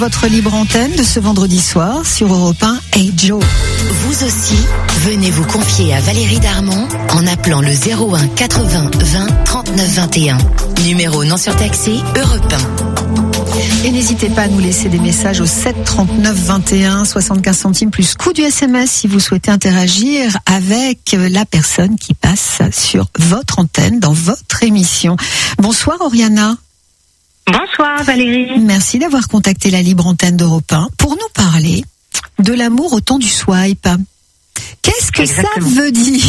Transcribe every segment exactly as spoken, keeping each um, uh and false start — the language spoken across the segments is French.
Votre libre antenne de ce vendredi soir sur Europe un. Hey Joe. Vous aussi, venez vous confier à Valérie Darmon en appelant le zéro un quatre-vingts vingt trente-neuf vingt et un. Numéro non surtaxé Europe un. Et n'hésitez pas à nous laisser des messages au sept trente-neuf vingt et un, soixante-quinze centimes plus coût du S M S si vous souhaitez interagir avec la personne qui passe sur votre antenne dans votre émission. Bonsoir Oriana. Bonsoir Valérie. Merci d'avoir contacté la libre antenne d'Europe un pour nous parler de l'amour au temps du swipe. Qu'est-ce que Exactement. Ça veut dire?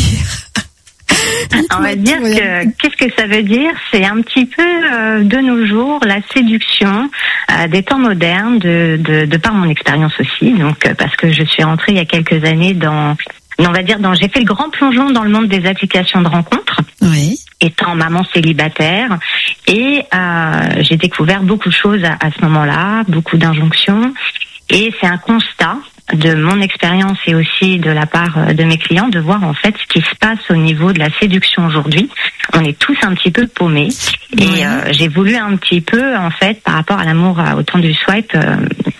On va dire que qu'est-ce que ça veut dire? C'est un petit peu euh, de nos jours la séduction euh, des temps modernes, de, de, de par mon expérience aussi. Donc euh, parce que je suis rentrée il y a quelques années dans, on va dire dans, j'ai fait le grand plongeon dans le monde des applications de rencontres. Oui. Étant maman célibataire, et euh, j'ai découvert beaucoup de choses à, à ce moment-là, beaucoup d'injonctions, et c'est un constat de mon expérience et aussi de la part de mes clients de voir en fait ce qui se passe au niveau de la séduction aujourd'hui. On est tous un petit peu paumés, et oui. euh, j'ai voulu un petit peu en fait par rapport à l'amour au temps du swipe. Euh,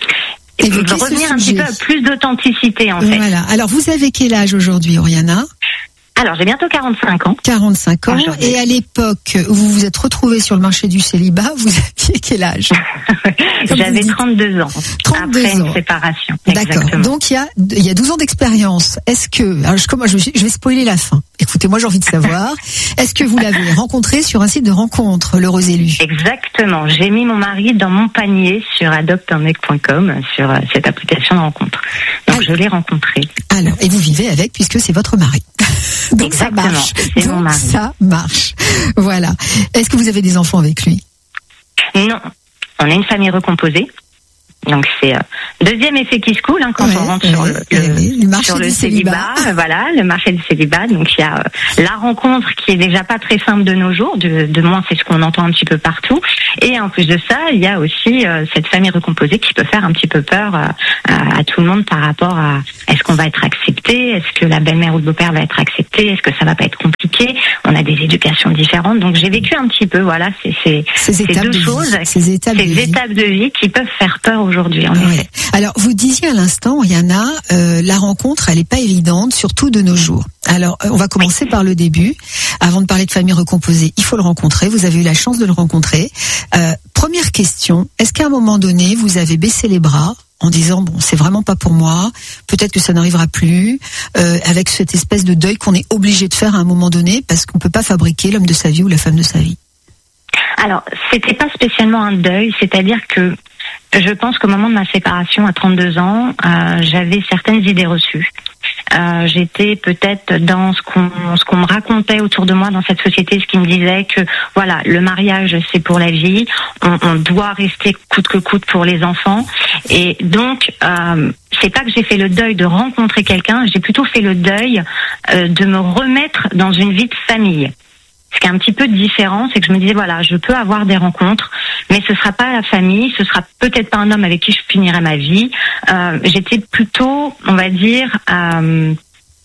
Et revenir un petit peu à plus d'authenticité en fait. Voilà. Alors vous avez quel âge aujourd'hui, Oriana? Alors, j'ai bientôt quarante-cinq ans. quarante-cinq ans. Et à l'époque où vous vous êtes retrouvée sur le marché du célibat, vous aviez quel âge? J'avais trente-deux ans. trente-deux après ans. Une séparation. D'accord. Donc, il y a, il y a douze ans d'expérience. Est-ce que, alors, je, comment, je, je vais spoiler la fin. Écoutez, moi, j'ai envie de savoir. Est-ce que vous l'avez rencontré sur un site de rencontre, l'heureux élu? Exactement. J'ai mis mon mari dans mon panier sur adopte un mec point com, sur euh, cette application de rencontre. Donc, ah. je l'ai rencontré. Alors, et vous vivez avec puisque c'est votre mari. Donc Exactement, ça marche. C'est Donc mon mari. Ça marche. Voilà. Est-ce que vous avez des enfants avec lui? Non. On est une famille recomposée. Donc c'est euh, deuxième effet qui se coule hein, quand ouais, on rentre ouais, sur le, le, le marché sur le célibat. célibat. Voilà, le marché du célibat. Donc il y a euh, la rencontre qui est déjà pas très simple de nos jours. De, de moins c'est ce qu'on entend un petit peu partout. Et en plus de ça, il y a aussi euh, cette famille recomposée qui peut faire un petit peu peur euh, à, à tout le monde par rapport à est-ce qu'on va être accepté, est-ce que la belle-mère ou le beau-père va être accepté, est-ce que ça va pas être compliqué. On a des éducations différentes. Donc j'ai vécu un petit peu voilà c'est c'est ces, ces deux de choses, vie, ces étapes, ces de, étapes vie. de vie qui peuvent faire peur aujourd'hui. En ouais. effet. Alors vous disiez à l'instant, Oriana, euh, la rencontre elle est pas évidente, surtout de nos jours. Alors on va commencer oui. par le début. Avant de parler de famille recomposée, il faut le rencontrer. Vous avez eu la chance de le rencontrer. Euh, première question, est-ce qu'à un moment donné vous avez baissé les bras en disant bon c'est vraiment pas pour moi, peut-être que ça n'arrivera plus, euh, avec cette espèce de deuil qu'on est obligé de faire à un moment donné parce qu'on peut pas fabriquer l'homme de sa vie ou la femme de sa vie? Alors c'était pas spécialement un deuil, c'est-à-dire que je pense qu'au moment de ma séparation à trente-deux ans, euh, j'avais certaines idées reçues. Euh, j'étais peut-être dans ce qu'on ce qu'on me racontait autour de moi dans cette société, ce qui me disait que voilà, le mariage c'est pour la vie, on, on doit rester coûte que coûte pour les enfants, et donc euh, c'est pas que j'ai fait le deuil de rencontrer quelqu'un, j'ai plutôt fait le deuil euh, de me remettre dans une vie de famille. Ce qui est un petit peu différent, c'est que je me disais voilà, je peux avoir des rencontres, mais ce sera pas la famille, ce sera peut-être pas un homme avec qui je finirai ma vie. Euh, j'étais plutôt, on va dire, euh,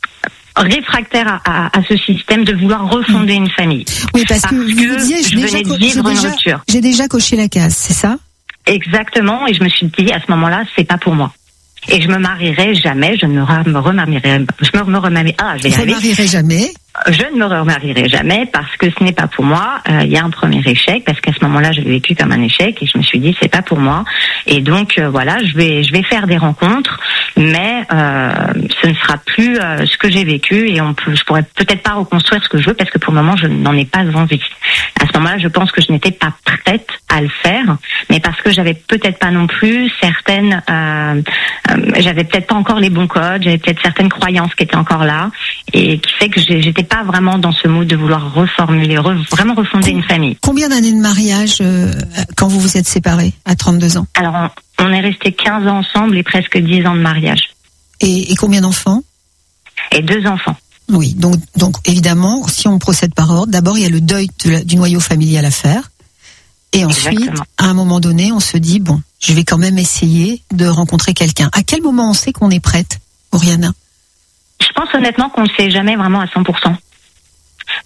réfractaire à, à, à ce système de vouloir refonder une famille. Oui, parce, parce que, que vous disiez, je venais de vivre une rupture. J'ai déjà coché la case, c'est ça? Exactement, et je me suis dit à ce moment-là, c'est pas pour moi. Et je me marierai jamais, je ne me remarierai, je me remarierai, ah, je vais y arriver. Je ne me marierai jamais. Je ne me remarierai jamais parce que ce n'est pas pour moi. Il euh, y a un premier échec parce qu'à ce moment-là, je l'ai vécu comme un échec et je me suis dit c'est pas pour moi. Et donc euh, voilà, je vais je vais faire des rencontres, mais euh, ce ne sera plus euh, ce que j'ai vécu et on peut, je pourrais peut-être pas reconstruire ce que je veux parce que pour le moment, je n'en ai pas envie. À ce moment-là, je pense que je n'étais pas prête à le faire, mais parce que j'avais peut-être pas non plus certaines, euh, euh, j'avais peut-être pas encore les bons codes, j'avais peut-être certaines croyances qui étaient encore là et qui fait que j'étais pas vraiment dans ce mood de vouloir reformuler, re, vraiment refonder une famille. Combien d'années de mariage euh, quand vous vous êtes séparés à trente-deux ans? Alors, on, on est restés quinze ans ensemble et presque dix ans de mariage. Et, et combien d'enfants? Et deux enfants. Oui, donc, donc évidemment, si on procède par ordre, d'abord il y a le deuil de la, du noyau familial à faire. Et ensuite, Exactement. à un moment donné, on se dit, bon, je vais quand même essayer de rencontrer quelqu'un. À quel moment on sait qu'on est prête, Oriana? Je pense honnêtement qu'on ne sait jamais vraiment à cent pour cent.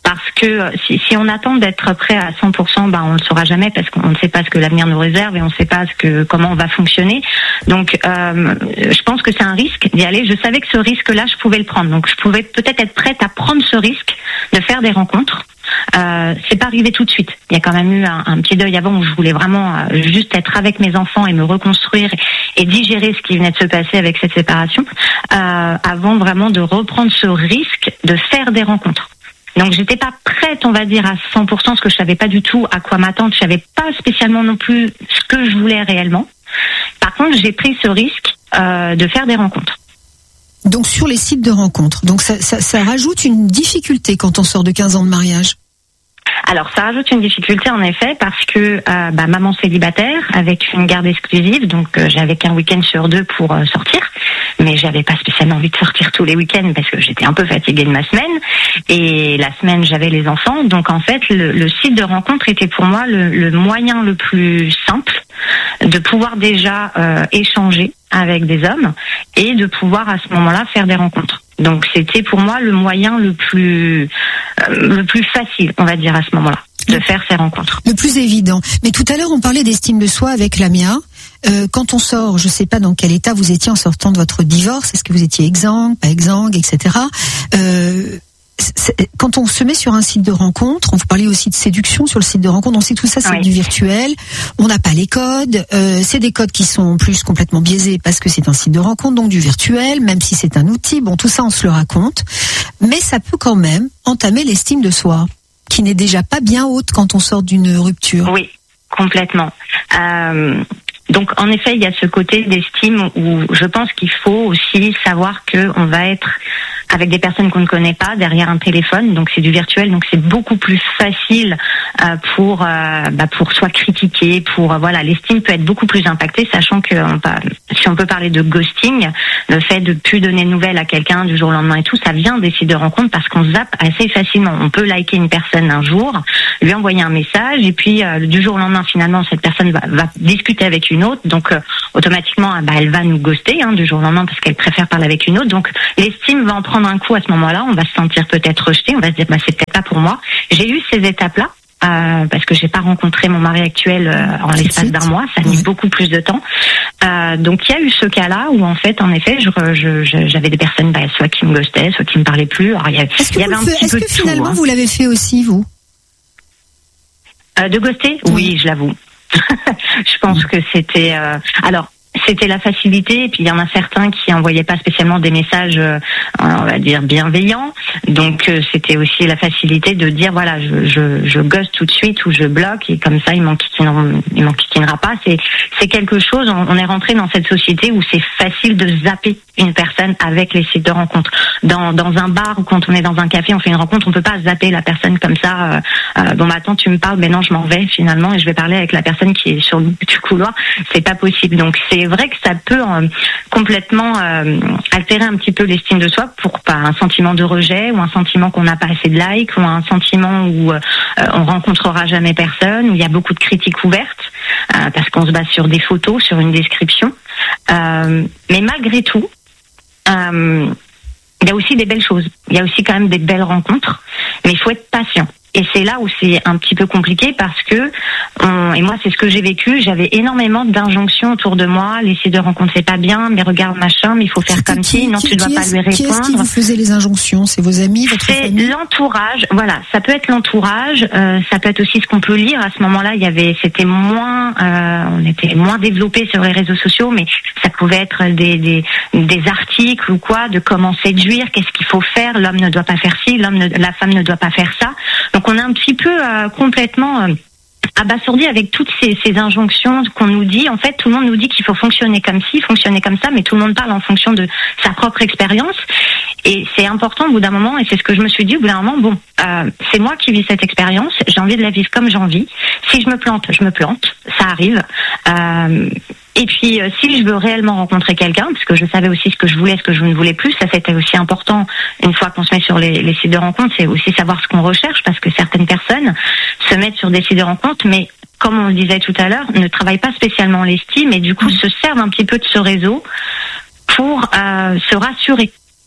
Parce que si, si on attend d'être prêt à cent pour cent, ben on le saura jamais parce qu'on ne sait pas ce que l'avenir nous réserve et on ne sait pas ce que comment on va fonctionner. Donc, euh, je pense que c'est un risque d'y aller. Je savais que ce risque-là, je pouvais le prendre. Donc, je pouvais peut-être être prête à prendre ce risque de faire des rencontres. Euh, c'est pas arrivé tout de suite. Il y a quand même eu un, un petit deuil avant où je voulais vraiment euh, juste être avec mes enfants et me reconstruire et digérer ce qui venait de se passer avec cette séparation, euh, avant vraiment de reprendre ce risque de faire des rencontres. Donc j'étais pas prête, on va dire, à cent pour cent, parce que je savais pas du tout à quoi m'attendre. Je savais pas spécialement non plus ce que je voulais réellement. Par contre, j'ai pris ce risque euh, de faire des rencontres. Donc sur les sites de rencontres, donc ça, ça, ça rajoute une difficulté quand on sort de quinze ans de mariage. Alors ça rajoute une difficulté en effet parce que euh, bah, maman célibataire avec une garde exclusive, donc euh, j'avais qu'un week-end sur deux pour euh, sortir, mais j'avais pas spécialement envie de sortir tous les week-ends parce que j'étais un peu fatiguée de ma semaine et la semaine j'avais les enfants, donc en fait le, le site de rencontre était pour moi le, le moyen le plus simple de pouvoir déjà euh, échanger avec des hommes et de pouvoir à ce moment-là faire des rencontres. Donc c'était pour moi le moyen le plus euh, le plus facile, on va dire à ce moment-là, de faire ces rencontres. Le plus évident. Mais tout à l'heure on parlait d'estime de soi avec Lamia. Euh, quand on sort, je sais pas dans quel état vous étiez en sortant de votre divorce, est-ce que vous étiez exsangue, pas exsangue, et cetera. Euh, quand on se met sur un site de rencontre, on vous parlait aussi de séduction sur le site de rencontre, on sait que tout ça c'est oui. du virtuel, on n'a pas les codes, euh, c'est des codes qui sont en plus complètement biaisés parce que c'est un site de rencontre, donc du virtuel, même si c'est un outil, bon tout ça on se le raconte, mais ça peut quand même entamer l'estime de soi, qui n'est déjà pas bien haute quand on sort d'une rupture. Oui, complètement. Euh... Donc en effet, il y a ce côté d'estime où je pense qu'il faut aussi savoir que on va être avec des personnes qu'on ne connaît pas derrière un téléphone, donc c'est du virtuel, donc c'est beaucoup plus facile euh, pour euh, bah, pour soit critiquer, pour euh, voilà, l'estime peut être beaucoup plus impactée, sachant que on peut, si on peut parler de ghosting, le fait de plus donner de nouvelles à quelqu'un du jour au lendemain et tout, ça vient des sites de rencontres parce qu'on zappe assez facilement. On peut liker une personne un jour, lui envoyer un message et puis euh, du jour au lendemain finalement cette personne va, va discuter avec une autre, donc euh, automatiquement bah, elle va nous ghoster hein, du jour au lendemain parce qu'elle préfère parler avec une autre, donc l'estime va en prendre un coup à ce moment-là, on va se sentir peut-être rejeté, on va se dire bah c'est peut-être pas pour moi. J'ai eu ces étapes-là euh, parce que j'ai pas rencontré mon mari actuel euh, en l'espace d'un mois, ça a mis ouais. beaucoup plus de temps. Euh, donc il y a eu ce cas-là où en fait, en effet, je, je, je, j'avais des personnes bah, soit qui me ghostaient, soit qui me parlaient plus. Alors il y, a, est-ce que, y avait un fait, petit est-ce peu que de finalement tout, hein. vous l'avez fait aussi vous euh, De ghoster ? Oui, oui je l'avoue. Je pense que c'était euh... alors. C'était la facilité, et puis il y en a certains qui envoyaient pas spécialement des messages, euh, on va dire bienveillants. Donc euh, c'était aussi la facilité de dire voilà, je je, je ghost tout de suite ou je bloque et comme ça il m'enquiquinera, il m'enquiquinera pas. C'est c'est quelque chose. On, on est rentré dans cette société où c'est facile de zapper une personne avec les sites de rencontres. Dans dans un bar ou quand on est dans un café, on fait une rencontre, on peut pas zapper la personne comme ça. Euh, euh, bon bah attends, tu me parles, mais non je m'en vais finalement et je vais parler avec la personne qui est sur le bout du couloir. C'est pas possible. Donc c'est C'est vrai que ça peut euh, complètement euh, altérer un petit peu l'estime de soi pour pas un sentiment de rejet ou un sentiment qu'on n'a pas assez de likes ou un sentiment où euh, on rencontrera jamais personne, où il y a beaucoup de critiques ouvertes euh, parce qu'on se base sur des photos, sur une description. Euh, mais malgré tout, euh, il y a aussi des belles choses. Il y a aussi quand même des belles rencontres, mais il faut être patient. Et c'est là où c'est un petit peu compliqué parce que, on, et moi c'est ce que j'ai vécu, j'avais énormément d'injonctions autour de moi, les sites de rencontres c'est pas bien, mais regarde machin, mais il faut faire C'était comme qui, si, non qui, tu dois qui pas lui répondre. Qui est-ce qui vous faisait les injonctions ? C'est vos amis, votre c'est famille ? C'est l'entourage, voilà, ça peut être l'entourage, euh, ça peut être aussi ce qu'on peut lire. À ce moment-là, il y avait, c'était moins, euh, on était moins développé sur les réseaux sociaux, mais ça pouvait être des, des, des articles ou quoi, de comment séduire, qu'est-ce qu'il faut faire, l'homme ne doit pas faire ci, l'homme ne, la femme ne doit pas faire ça. Donc on est un petit peu euh, complètement euh, abasourdi avec toutes ces, ces injonctions qu'on nous dit. En fait, tout le monde nous dit qu'il faut fonctionner comme ci, fonctionner comme ça, mais tout le monde parle en fonction de sa propre expérience. Et c'est important au bout d'un moment, et c'est ce que je me suis dit au bout d'un moment, bon, euh, c'est moi qui vis cette expérience, j'ai envie de la vivre comme j'ai envie. Si je me plante, je me plante, ça arrive. Euh, Et puis, euh, si je veux réellement rencontrer quelqu'un, parce que je savais aussi ce que je voulais, ce que je ne voulais plus, ça c'était aussi important une fois qu'on se met sur les, les sites de rencontres, c'est aussi savoir ce qu'on recherche, parce que certaines personnes se mettent sur des sites de rencontres, mais comme on le disait tout à l'heure, ne travaillent pas spécialement l'estime et du coup se servent un petit peu de ce réseau pour euh, se rassurer.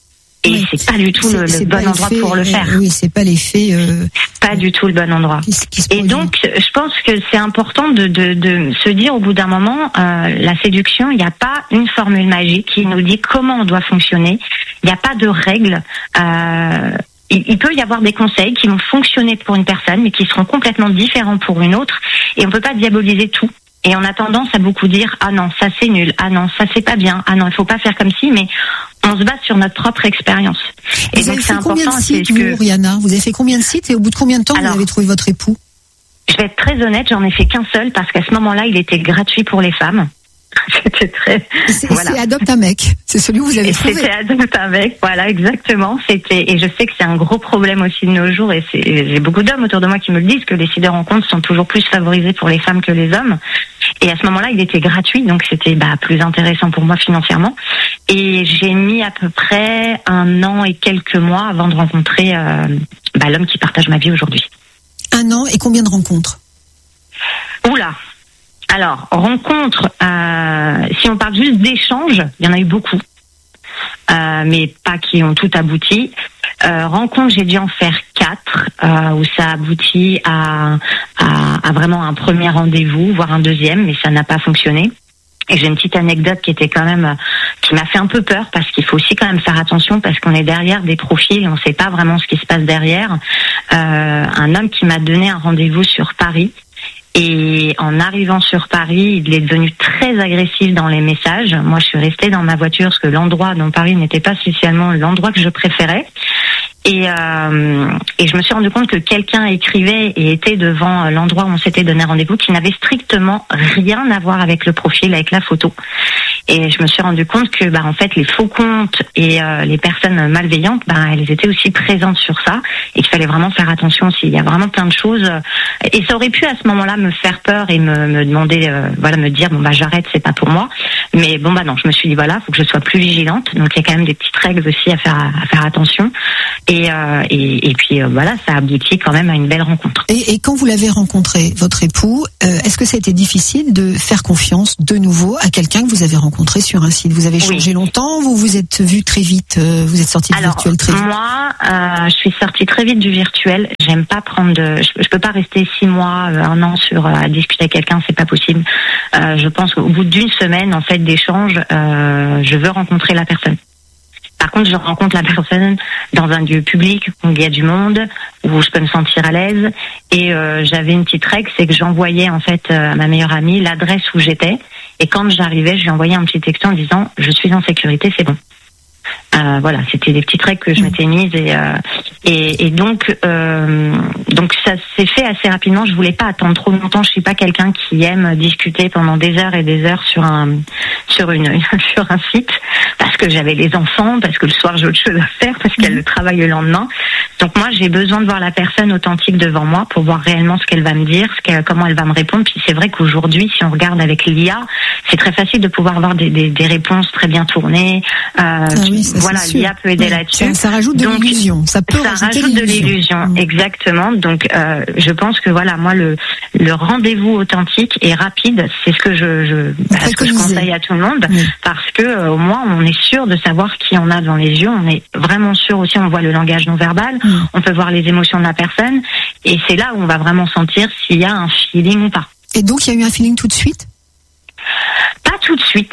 Et oui. c'est pas du tout c'est, le, c'est le bon endroit l'effet, pour le faire. Oui, c'est pas l'effet. Euh, pas du tout le bon endroit. Qui, qui Et donc, je pense que c'est important de, de, de se dire au bout d'un moment, euh, la séduction, il n'y a pas une formule magique qui nous dit comment on doit fonctionner. Il n'y a pas de règles. Euh, il, il peut y avoir des conseils qui vont fonctionner pour une personne, mais qui seront complètement différents pour une autre. Et on peut pas diaboliser tout. Et on a tendance à beaucoup dire ah non, ça c'est nul, ah non, ça c'est pas bien, ah non, il faut pas faire comme si, mais on se base sur notre propre expérience. Et vous donc avez c'est fait important, combien de sites, vous, que... Rihanna Vous avez fait combien de sites et au bout de combien de temps Alors, vous avez trouvé votre époux? Je vais être très honnête, j'en ai fait qu'un seul parce qu'à ce moment-là, il était gratuit pour les femmes. C'était très. C'est, voilà. c'est Adopte un mec. C'est celui où vous avez trouvé. C'était Adopte un mec. Voilà, exactement. C'était et je sais que c'est un gros problème aussi de nos jours et c'est j'ai beaucoup d'hommes autour de moi qui me le disent que les sites de rencontres sont toujours plus favorisés pour les femmes que les hommes. Et à ce moment-là, il était gratuit, donc c'était bah, plus intéressant pour moi financièrement. Et j'ai mis à peu près un an et quelques mois avant de rencontrer euh, bah, l'homme qui partage ma vie aujourd'hui. Un an et combien de rencontres? Oula. Alors, rencontres, euh, si on parle juste d'échanges, il y en a eu beaucoup, euh, mais pas qui ont tout abouti. Euh, rencontres, j'ai dû en faire quatre, euh, où ça aboutit à, à, à vraiment un premier rendez-vous, voire un deuxième, mais ça n'a pas fonctionné. Et j'ai une petite anecdote qui était quand même, qui m'a fait un peu peur parce qu'il faut aussi quand même faire attention parce qu'on est derrière des profils et on ne sait pas vraiment ce qui se passe derrière. Euh, un homme qui m'a donné un rendez-vous sur Paris. Et en arrivant sur Paris, il est devenu très agressif dans les messages. Moi, je suis restée dans ma voiture parce que l'endroit dans Paris n'était pas spécialement l'endroit que je préférais. Et, euh, et je me suis rendu compte que quelqu'un écrivait et était devant l'endroit où on s'était donné rendez-vous qui n'avait strictement rien à voir avec le profil, avec la photo. Et je me suis rendu compte que, bah, en fait, les faux comptes et euh, les personnes malveillantes, bah, elles étaient aussi présentes sur ça et qu'il fallait vraiment faire attention aussi. Il y a vraiment plein de choses. Et ça aurait pu à ce moment-là me faire peur et me, me demander, euh, voilà, me dire, bon, bah, j'arrête, c'est pas pour moi. Mais bon, bah, non, je me suis dit, voilà, faut que je sois plus vigilante. Donc, il y a quand même des petites règles aussi à faire, à faire attention. Et, euh, et, et puis, euh, voilà, ça aboutit quand même à une belle rencontre. Et, et quand vous l'avez rencontré, votre époux, euh, est-ce que ça a été difficile de faire confiance de nouveau à quelqu'un que vous avez rencontré sur un site? Vous avez changé oui. longtemps, vous vous êtes vu très vite, euh, vous êtes sorti du Alors, virtuel très vite? Moi, euh, je suis sortie très vite du virtuel. J'aime pas prendre de, je, je peux pas rester six mois, euh, un an sur euh, à discuter avec quelqu'un, c'est pas possible. Euh, je pense qu'au bout d'une semaine en fait d'échange, euh, je veux rencontrer la personne. Par contre, je rencontre la personne dans un lieu public où il y a du monde, où je peux me sentir à l'aise. Et euh, j'avais une petite règle, c'est que j'envoyais en fait euh, à ma meilleure amie l'adresse où j'étais. Et quand j'arrivais, je lui envoyais un petit texto en disant « Je suis en sécurité, c'est bon ». Euh, voilà, c'était des petites règles que je m'étais mises et euh, et, et donc euh, donc ça s'est fait assez rapidement. Je voulais pas attendre trop longtemps. Je suis pas quelqu'un qui aime discuter pendant des heures et des heures sur un sur une sur un site parce que j'avais les enfants, parce que le soir j'ai autre chose à faire, parce qu'elle le travaille le lendemain. Donc moi j'ai besoin de voir la personne authentique devant moi pour voir réellement ce qu'elle va me dire, ce qu'elle, comment elle va me répondre. Puis c'est vrai qu'aujourd'hui, si on regarde avec l'I A, c'est très facile de pouvoir avoir des des, des réponses très bien tournées. Euh, ah oui, voilà, l'I A peut aider ouais, là-dessus. Ça, ça rajoute de donc, l'illusion. Ça peut ça rajoute de l'illusion, mmh. exactement. Donc, euh, je pense que voilà, moi, le le rendez-vous authentique et rapide, c'est ce que je je, bah, ce que je conseille à tout le monde, mmh. parce que euh, au moins, on est sûr de savoir qui on a dans les yeux. On est vraiment sûr aussi. On voit le langage non verbal. Mmh. On peut voir les émotions de la personne, et c'est là où on va vraiment sentir s'il y a un feeling ou pas. Et donc, il y a eu un feeling tout de suite? Pas tout de suite.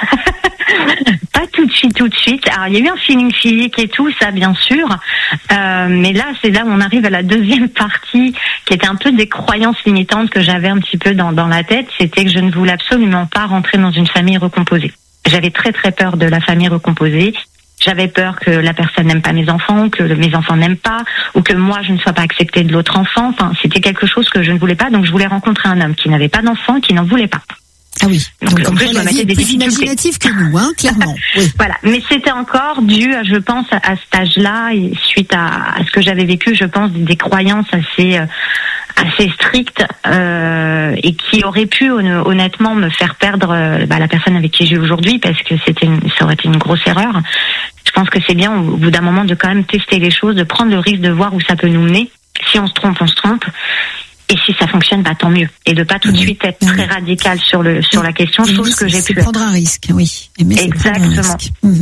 Pas tout de suite, tout de suite. Alors, il y a eu un feeling physique et tout, ça, bien sûr. Euh, mais là, c'est là où on arrive à la deuxième partie, qui était un peu des croyances limitantes que j'avais un petit peu dans, dans la tête. C'était que je ne voulais absolument pas rentrer dans une famille recomposée. J'avais très, très peur de la famille recomposée. J'avais peur que la personne n'aime pas mes enfants, que mes enfants n'aiment pas, ou que moi, je ne sois pas acceptée de l'autre enfant. Enfin, c'était quelque chose que je ne voulais pas. Donc, je voulais rencontrer un homme qui n'avait pas d'enfant, qui n'en voulait pas. Ah oui, donc, donc comme plus, la vie est plus imaginative que nous, hein, clairement. Oui. Voilà, mais c'était encore dû, je pense, à cet âge-là, et suite à, à ce que j'avais vécu, je pense, des croyances assez euh, assez strictes euh, et qui auraient pu honnêtement me faire perdre euh, bah, la personne avec qui j'ai aujourd'hui, parce que c'était une, ça aurait été une grosse erreur. Je pense que c'est bien, au bout d'un moment, de quand même tester les choses, de prendre le risque de voir où ça peut nous mener. Si on se trompe, on se trompe. Et si ça fonctionne, bah tant mieux. Et de pas tout de suite être très radical sur le sur la question, chose que j'ai pu prendre un risque, oui. Exactement. Mmh.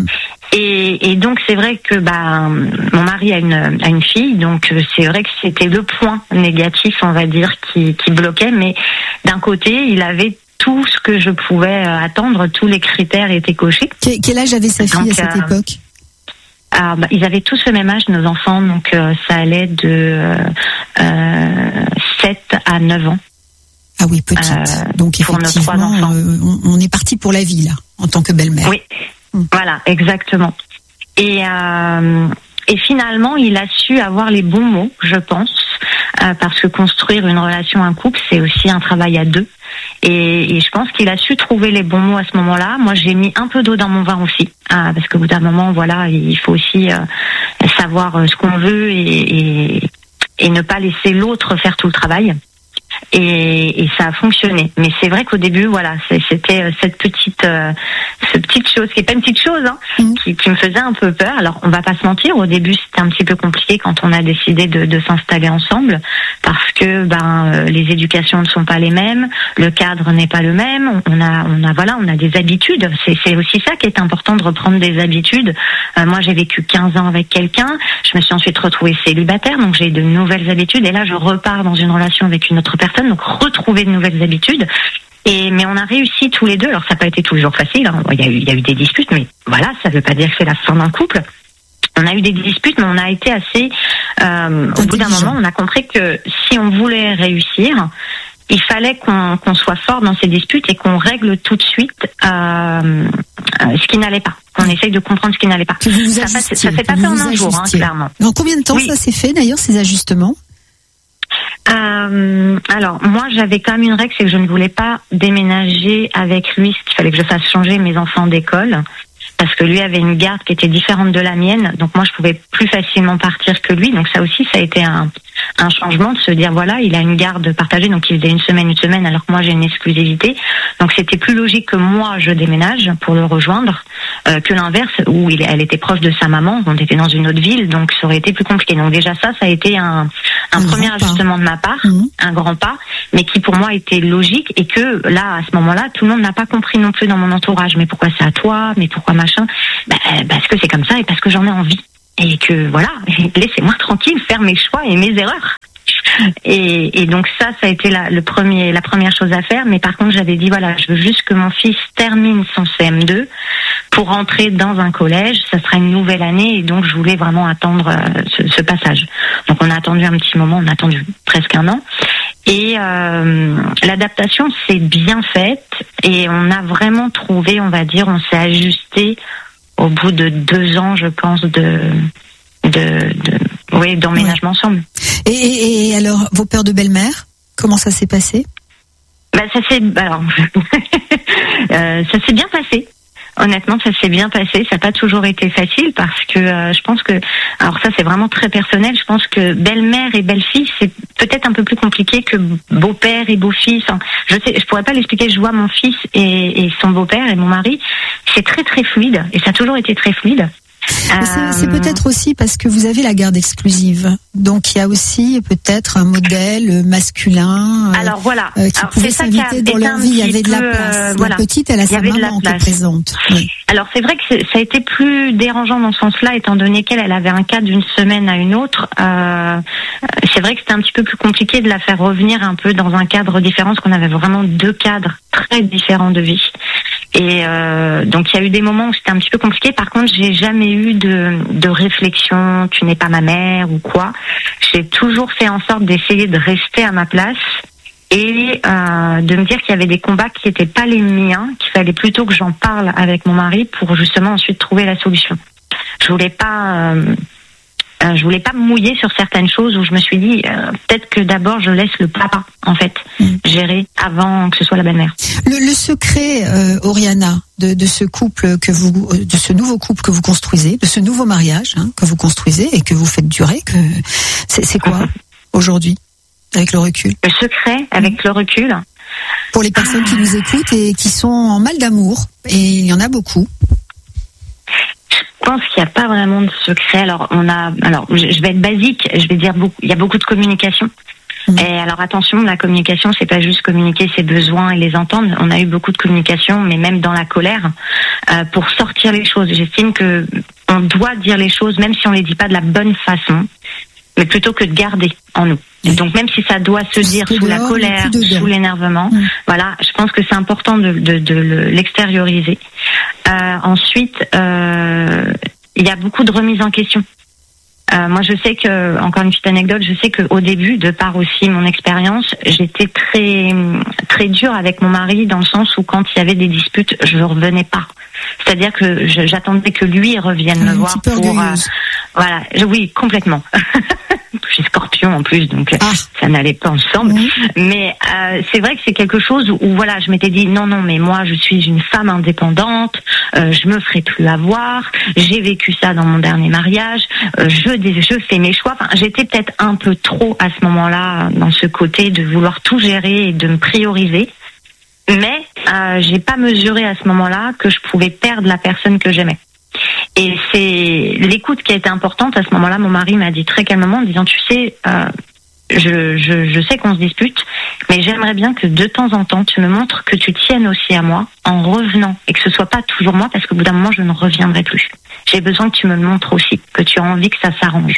Et, et donc c'est vrai que bah mon mari a une a une fille, donc c'est vrai que c'était le point négatif, on va dire, qui qui bloquait. Mais d'un côté, il avait tout ce que je pouvais attendre, tous les critères étaient cochés. Quel, quel âge avait sa fille donc, à cette euh, époque? Ah, bah, ils avaient tous le même âge, nos enfants, donc euh, ça allait de euh, sept à neuf ans. Ah oui, petite. Euh, donc effectivement, pour nos trois enfants. Euh, on, on est parti pour la vie là, en tant que belle-mère. Oui. Mmh. Voilà, exactement. Et, euh, et finalement, il a su avoir les bons mots, je pense, euh, parce que construire une relation, un couple, c'est aussi un travail à deux. Et, et je pense qu'il a su trouver les bons mots à ce moment-là. Moi, j'ai mis un peu d'eau dans mon vin aussi, euh, parce qu'au bout d'un moment, voilà, il faut aussi euh, savoir ce qu'on veut et, et, et ne pas laisser l'autre faire tout le travail. Et, et ça a fonctionné. Mais c'est vrai qu'au début, voilà, c'était cette petite, euh, cette petite chose, qui est pas une petite chose, hein, mmh. qui, qui me faisait un peu peur. Alors, on va pas se mentir, au début, c'était un petit peu compliqué quand on a décidé de, de s'installer ensemble, parce que ben euh, les éducations ne sont pas les mêmes, le cadre n'est pas le même. On a, on a, voilà, on a des habitudes. C'est, c'est aussi ça qui est important, de reprendre des habitudes. Euh, moi, j'ai vécu quinze ans avec quelqu'un. Je me suis ensuite retrouvée célibataire, donc j'ai de nouvelles habitudes. Et là, je repars dans une relation avec une autre personne. Donc retrouver de nouvelles habitudes. Et mais on a réussi tous les deux. Alors ça n'a pas été toujours facile, hein. Il y a eu, il y a eu des disputes, mais voilà, ça ne veut pas dire que c'est la fin d'un couple. On a eu des disputes, mais on a été assez. Euh, au bout d'un moment, on a compris que si on voulait réussir, il fallait qu'on, qu'on soit fort dans ces disputes et qu'on règle tout de suite euh, ce qui n'allait pas. Qu'on essaye de comprendre ce qui n'allait pas. Que vous vous ça ne s'est pas fait en un jour, hein, clairement. Dans combien de temps oui. ça s'est fait d'ailleurs, ces ajustements? Euh, alors moi j'avais quand même une règle, c'est que je ne voulais pas déménager avec lui, ce qu'il fallait que je fasse changer mes enfants d'école, parce que lui avait une garde qui était différente de la mienne, donc moi je pouvais plus facilement partir que lui, donc ça aussi ça a été un, un changement, de se dire voilà, il a une garde partagée, donc il faisait une semaine, une semaine, alors que moi j'ai une exclusivité, donc c'était plus logique que moi je déménage pour le rejoindre, euh, que l'inverse, où il, elle était proche de sa maman, on était dans une autre ville, donc ça aurait été plus compliqué. Donc déjà ça, ça a été un, un, un premier ajustement de ma part, mmh. un grand pas, mais qui pour moi était logique, et que là, à ce moment-là, tout le monde n'a pas compris non plus dans mon entourage, mais pourquoi c'est à toi, mais pourquoi machin, bah, parce que c'est comme ça et parce que j'en ai envie. Et que voilà, laissez-moi tranquille faire mes choix et mes erreurs. Et, et donc ça, ça a été la, le premier, la première chose à faire. Mais par contre, j'avais dit voilà, je veux juste que mon fils termine son C M deux pour rentrer dans un collège. Ça sera une nouvelle année, et donc je voulais vraiment attendre euh, ce, ce passage. Donc on a attendu un petit moment, on a attendu presque un an. Et euh, l'adaptation s'est bien faite, et on a vraiment trouvé, on va dire, on s'est ajusté au bout de deux ans, je pense, de, de, de oui, d'emménagement ouais. ensemble. Et, et, et alors, vos peurs de belle-mère, comment ça s'est passé? Bah, ça s'est, alors, euh, ça s'est bien passé. Honnêtement, ça s'est bien passé. Ça n'a pas toujours été facile, parce que euh, je pense que, alors ça c'est vraiment très personnel, je pense que belle-mère et belle-fille, c'est peut-être un peu plus compliqué que beau-père et beau-fils. Enfin, je sais, je pourrais pas l'expliquer. Je vois mon fils et, et son beau-père et mon mari, c'est très très fluide, et ça a toujours été très fluide. C'est, c'est peut-être aussi parce que vous avez la garde exclusive. Donc il y a aussi peut-être un modèle masculin euh, Alors voilà, euh, qui Alors, pouvait s'inviter dans leur vie. Il y avait de la place. Euh, la voilà. petite, elle a sa maman qui est présente. Oui. Alors c'est vrai que ça a été plus dérangeant dans ce sens-là, étant donné qu'elle elle avait un cas d'une semaine à une autre. Euh, c'est vrai que c'était un petit peu plus compliqué de la faire revenir un peu dans un cadre différent, parce qu'on avait vraiment deux cadres très différents de vie. Et euh, donc il y a eu des moments où c'était un petit peu compliqué. Par contre, j'ai jamais eu de, de réflexion, tu n'es pas ma mère ou quoi. J'ai toujours fait en sorte d'essayer de rester à ma place, et euh, de me dire qu'il y avait des combats qui n'étaient pas les miens, qu'il fallait plutôt que j'en parle avec mon mari pour justement ensuite trouver la solution. Je voulais pas... Euh, Euh, je voulais pas me mouiller sur certaines choses, où je me suis dit euh, peut-être que d'abord je laisse le papa en fait mmh. gérer avant que ce soit la belle-mère. Le, le secret, euh, Oriana, de, de ce couple que vous, de ce nouveau couple que vous construisez, de ce nouveau mariage hein, que vous construisez et que vous faites durer, que c'est, c'est quoi aujourd'hui avec le recul? Le secret avec mmh. le recul. Pour les personnes qui nous écoutent et qui sont en mal d'amour, et il y en a beaucoup. Je pense qu'il n'y a pas vraiment de secret. Alors, on a, alors, je vais être basique. Je vais dire beaucoup. Il y a beaucoup de communication. Mmh. Et alors attention, la communication, c'est pas juste communiquer ses besoins et les entendre. On a eu beaucoup de communication, mais même dans la colère, euh, pour sortir les choses. J'estime que on doit dire les choses, même si on les dit pas de la bonne façon, mais plutôt que de garder en nous. Et donc même si ça doit se dire sous la colère, sous l'énervement, mmh. voilà, je pense que c'est important de, de, de l'extérioriser. Euh, ensuite, euh, il y a beaucoup de remises en question. Euh, moi, je sais que, encore une petite anecdote, je sais qu'au début, de par aussi mon expérience, j'étais très très dure avec mon mari dans le sens où quand il y avait des disputes, je ne revenais pas. C'est-à-dire que je, j'attendais que lui revienne me voir pour... Euh, voilà, oui, complètement. Je suis scorpion en plus, donc ah. ça n'allait pas ensemble. Mmh. Mais euh, c'est vrai que c'est quelque chose où, où voilà, je m'étais dit non, non, mais moi je suis une femme indépendante, euh, je me ferai plus avoir. J'ai vécu ça dans mon dernier mariage. Euh, je, je fais mes choix. Enfin, j'étais peut-être un peu trop à ce moment-là dans ce côté de vouloir tout gérer et de me prioriser. Mais euh, j'ai pas mesuré à ce moment-là que je pouvais perdre la personne que j'aimais. Et c'est l'écoute qui a été importante. À ce moment-là, mon mari m'a dit très calmement, en disant, tu sais, euh, je, je, je sais qu'on se dispute, mais j'aimerais bien que de temps en temps, tu me montres que tu tiennes aussi à moi en revenant et que ce soit pas toujours moi, parce qu'au bout d'un moment, je ne reviendrai plus. J'ai besoin que tu me montres aussi, que tu as envie que ça s'arrange.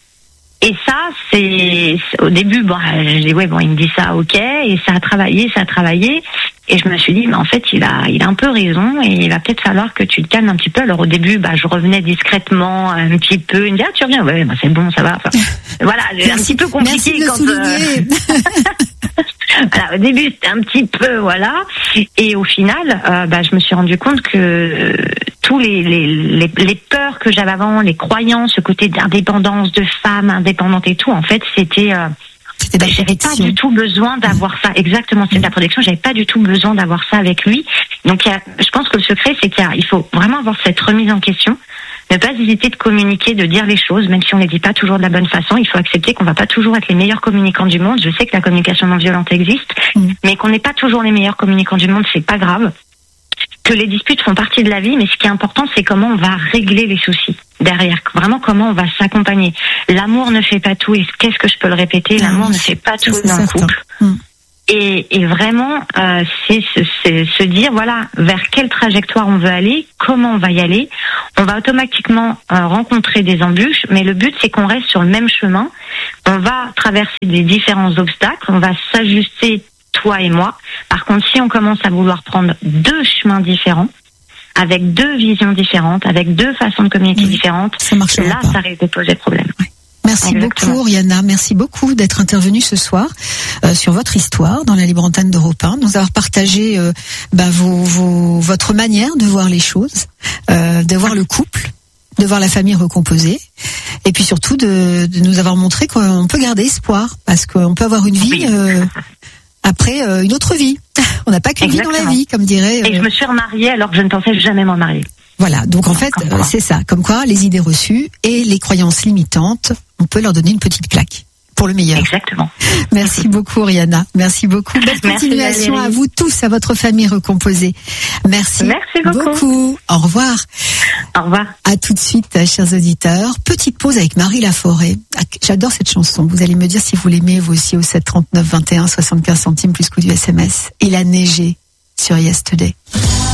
Et ça, c'est, c'est au début, bon, je dis ouais, bon, il me dit ça, ok, et ça a travaillé, ça a travaillé, et je me suis dit, mais en fait, il a, il a un peu raison, et il va peut-être falloir que tu te calmes un petit peu. Alors au début, bah, je revenais discrètement un petit peu, il me dit ah tu reviens, ouais, bah, c'est bon, ça va. Enfin, voilà, c'est un petit peu compliqué Merci de quand. Euh... Voilà, au début c'était un petit peu voilà, et au final, euh, bah, je me suis rendu compte que euh, tous les, les les les peurs que j'avais avant, les croyances, ce côté d'indépendance, de femme indépendante et tout, en fait, c'était euh, bah, j'avais pas du tout besoin d'avoir ça. Exactement, c'est de la protection. J'avais pas du tout besoin d'avoir ça avec lui. Donc, il y a, je pense que le secret, c'est qu'il y a, il faut vraiment avoir cette remise en question. Ne pas hésiter de communiquer, de dire les choses, même si on les dit pas toujours de la bonne façon. Il faut accepter qu'on va pas toujours être les meilleurs communicants du monde. Je sais que la communication non violente existe, mmh. mais qu'on n'est pas toujours les meilleurs communicants du monde, c'est pas grave. Que les disputes font partie de la vie, mais ce qui est important, c'est comment on va régler les soucis derrière. Vraiment, comment on va s'accompagner. L'amour ne fait pas tout, et qu'est-ce que je peux le répéter, l'amour mmh. ne fait pas tout dans le couple. Mmh. Et, et vraiment, euh, c'est, c'est, c'est se dire, voilà, vers quelle trajectoire on veut aller, comment on va y aller. On va automatiquement euh, rencontrer des embûches, mais le but, c'est qu'on reste sur le même chemin. On va traverser des différents obstacles, on va s'ajuster, toi et moi. Par contre, si on commence à vouloir prendre deux chemins différents, avec deux visions différentes, avec deux façons de communiquer mmh. différentes, ça là, pas. Ça risque de poser problème. Ouais. Merci Exactement. beaucoup, Rihanna. Merci beaucoup d'être intervenue ce soir euh, sur votre histoire dans la Libre Antenne d'Europe un, de nous avoir partagé euh, bah, vos, vos, votre manière de voir les choses, euh, de voir le couple, de voir la famille recomposée, et puis surtout de, de nous avoir montré qu'on peut garder espoir, parce qu'on peut avoir une vie euh, après euh, une autre vie. On n'a pas qu'une vie dans la vie, comme dirait... Euh... Et je me suis remariée alors que je ne pensais jamais m'en marier. Voilà, donc en fait, euh, c'est ça, comme quoi les idées reçues et les croyances limitantes, on peut leur donner une petite claque, pour le meilleur. Exactement. Merci beaucoup, Rihanna. Merci beaucoup. Belle continuation à vous tous, à votre famille recomposée. Merci, Merci beaucoup. beaucoup. Au revoir. Au revoir. À tout de suite, chers auditeurs. Petite pause avec Marie Laforêt. J'adore cette chanson. Vous allez me dire si vous l'aimez, vous aussi, au sept trente-neuf vingt et un, soixante-quinze centimes plus coût du S M S. Il a neigé sur Yesterday.